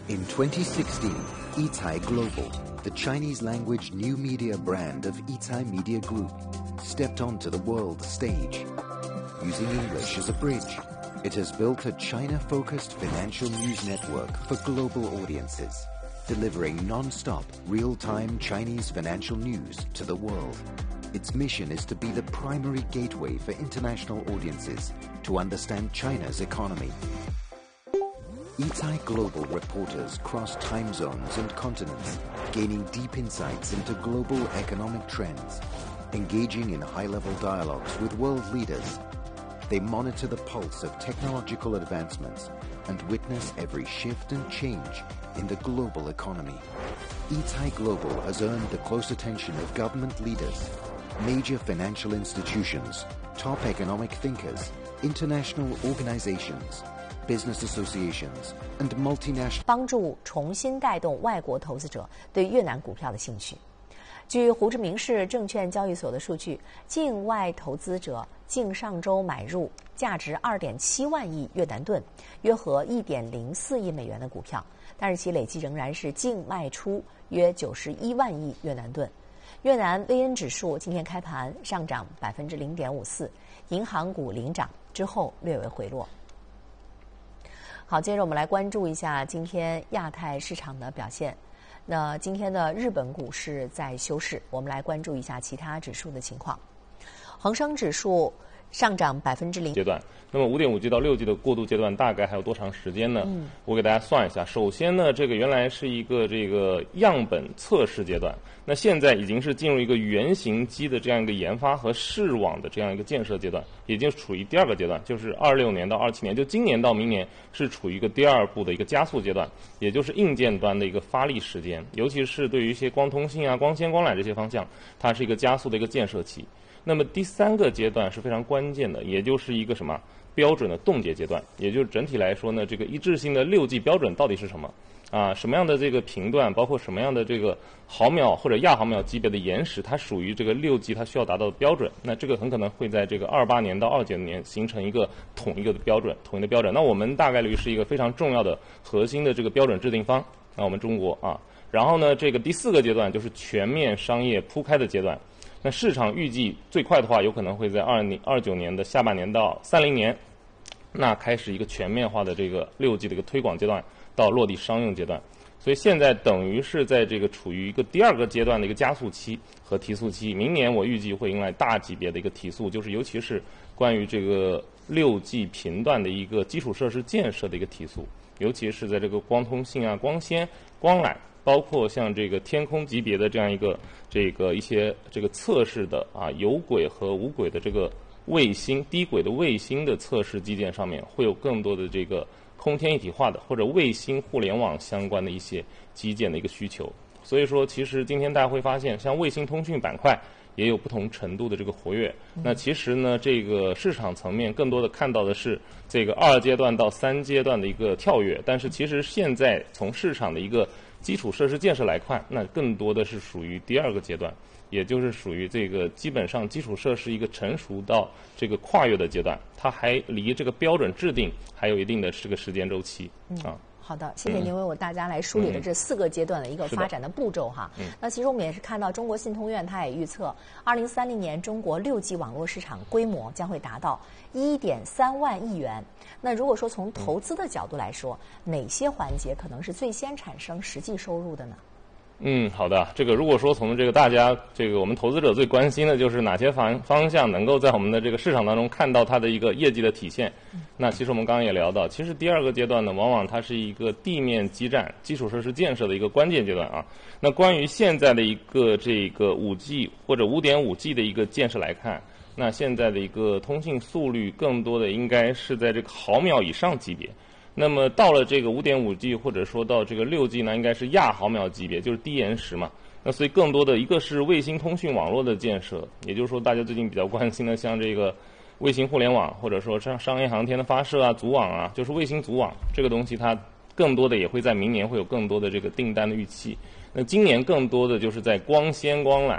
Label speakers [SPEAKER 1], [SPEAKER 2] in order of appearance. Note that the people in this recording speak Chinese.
[SPEAKER 1] In 2016, Yitai Global, the Chinese-language new media brand of Yitai Media Group, stepped onto the world stage. Using English as a bridge, it has built a China-focused financial news network for global audiences, delivering non-stop, real-time Chinese financial news to the world. Its mission is to be the primary gateway for international audiences to understand China's economy. Yitai Global reporters cross time zones and continents, gaining deep insights into global economic trends, engaging in high-level dialogues with world leaders. They monitor the pulse of technological advancements and witness every shift and change in the global economy. Yitai Global has earned the close attention of government leaders, major financial institutions, top economic thinkers, international organizations, business associations, and multinational
[SPEAKER 2] 帮助重新带动外国投资者对越南股票的兴趣。据胡志明市证券交易所的数据，境外投资者净上周买入价值2.7万亿越南盾，约合1.04亿美元的股票，但是其累计仍然是净卖出约91万亿越南盾。越南 VN 指数今天开盘上涨0.54%，银行股领涨之后略为回落。好，接着我们来关注一下今天亚太市场的表现。那今天的日本股市在休市，我们来关注一下其他指数的情况。恒生指数上涨0%阶
[SPEAKER 3] 段。那么5.5G 到6G 的过渡阶段大概还有多长时间呢？我给大家算一下。首先呢，这个原来是一个这个样本测试阶段，那现在已经是进入一个原型机的这样一个研发和试网的这样一个建设阶段，已经处于第二个阶段，就是26年到27年，就今年到明年是处于一个第二步的一个加速阶段，也就是硬件端的一个发力时间，尤其是对于一些光通信啊、光纤、光缆这些方向，它是一个加速的一个建设期。那么第三个阶段是非常关键的，也就是一个什么标准的冻结阶段，也就是整体来说呢，这个一致性的6G 标准到底是什么啊？什么样的这个频段，包括什么样的这个毫秒或者亚毫秒级别的延时，它属于这个6G 它需要达到的标准。那这个很可能会在这个28年到29年形成一个统一的标准。那我们大概率是一个非常重要的核心的这个标准制定方。那我们中国啊，然后呢，这个第4个阶段就是全面商业铺开的阶段。那市场预计最快的话，有可能会在29年的下半年到30年，那开始一个全面化的这个6G 的一个推广阶段到落地商用阶段。所以现在等于是在这个处于一个第2个阶段的一个加速期和提速期。明年我预计会迎来大级别的一个提速，就是尤其是关于这个6G 频段的一个基础设施建设的一个提速，尤其是在这个光通信啊、光纤、光缆，包括像这个天空级别的这样一个一些这个测试的啊有轨和无轨的这个卫星、低轨的卫星的测试基建上面，会有更多的这个空天一体化的或者卫星互联网相关的一些基建的一个需求。所以说，其实今天大家会发现，像卫星通讯板块也有不同程度的这个活跃。那其实呢，这个市场层面更多的看到的是这个2阶段到3阶段的一个跳跃，但是其实现在从市场的一个基础设施建设来看，那更多的是属于第2个阶段，也就是属于这个基本上基础设施一个成熟到这个跨越的阶段，它还离这个标准制定还有一定的这个时间周期啊。
[SPEAKER 2] 好的，谢谢您为大家来梳理了这4个阶段的一个发展的步骤哈。那其实我们也是看到中国信通院它也预测，2030年中国6G 网络市场规模将会达到1.3万亿元。那如果说从投资的角度来说，哪些环节可能是最先产生实际收入的呢？
[SPEAKER 3] 好的。这个如果说从这个大家这个我们投资者最关心的就是哪些方向能够在我们的这个市场当中看到它的一个业绩的体现。那其实我们刚刚也聊到，其实第2个阶段呢，往往它是一个地面基站、基础设施建设的一个关键阶段啊。那关于现在的一个这个5G 或者5.5G 的一个建设来看，那现在的一个通信速率更多的应该是在这个毫秒以上级别。那么到了这个5.5G 或者说到这个6G 呢，应该是亚毫秒级别，就是低延时嘛。那所以更多的一个是卫星通讯网络的建设，也就是说大家最近比较关心的，像这个卫星互联网，或者说商业航天的发射啊、组网啊，就是卫星组网这个东西，它更多的也会在明年会有更多的这个订单的预期。那今年更多的就是在光纤、光缆